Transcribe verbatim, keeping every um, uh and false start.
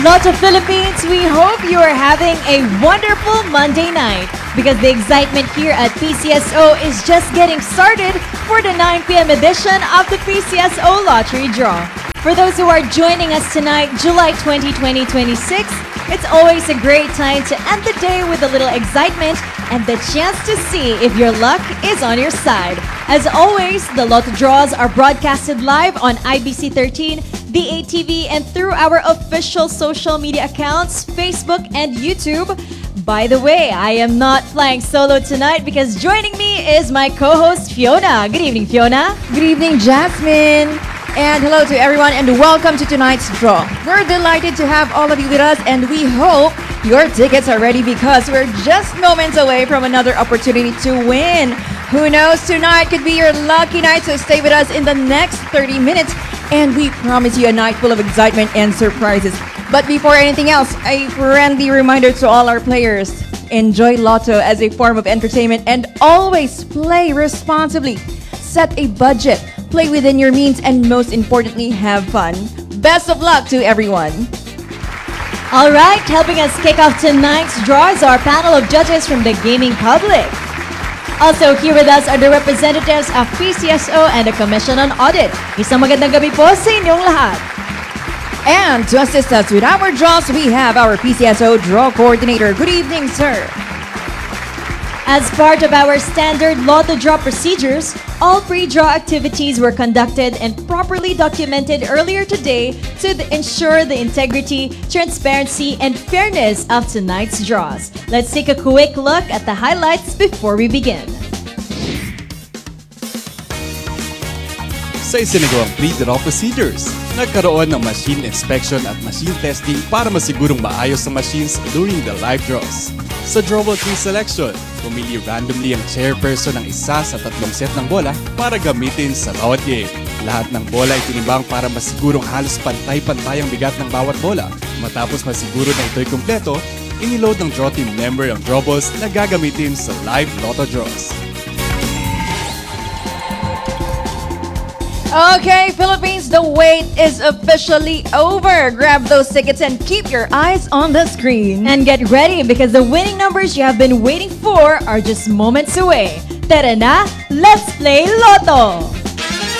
Lotto Philippines, we hope you are having a wonderful Monday night because the excitement here at P C S O is just getting started for the nine p.m. edition of the P C S O Lottery Draw. For those who are joining us tonight, July twentieth, twenty twenty-six, it's always a great time to end the day with a little excitement and the chance to see if your luck is on your side. As always, the Lotto draws are broadcasted live on I B C thirteen, D A T V, and through our official social media accounts, Facebook and YouTube. By the way, I am not flying solo tonight because joining me is my co-host Fiona. Good evening, Fiona. Good evening, Jasmine. And hello to everyone and welcome to tonight's draw. We're delighted to have all of you with us and we hope your tickets are ready because we're just moments away from another opportunity to win. Who knows, tonight could be your lucky night, so stay with us in the next thirty minutes and we promise you a night full of excitement and surprises. But before anything else, a friendly reminder to all our players. Enjoy Lotto as a form of entertainment and always play responsibly. Set a budget, play within your means, and most importantly, have fun. Best of luck to everyone. All right, helping us kick off tonight's draw is our panel of judges from the gaming public. Also here with us are the representatives of P C S O and the Commission on Audit. Isang magandang gabi po sa inyong lahat. And to assist us with our draws, we have our P C S O Draw Coordinator. Good evening, sir. As part of our standard Lotto draw procedures, all pre-draw activities were conducted and properly documented earlier today to th- ensure the integrity, transparency, and fairness of tonight's draws. Let's take a quick look at the highlights before we begin. Sa isinagawang pre-draw procedures, nagkaroon ng machine inspection at machine testing para masigurong maayos ang machines during the live draws. Sa drawable tree selection, pumili randomly ang chairperson ng isa sa tatlong set ng bola para gamitin sa bawat game. Lahat ng bola ay tinimbang para masigurong halos pantay-pantay ang bigat ng bawat bola. Matapos masiguro na ito'y kumpleto, iniload ng draw team member ang drawballs na gagamitin sa live Lotto draws. Okay, Philippines, the wait is officially over. Grab those tickets and keep your eyes on the screen. And get ready because the winning numbers you have been waiting for are just moments away. Tara na, let's play Lotto!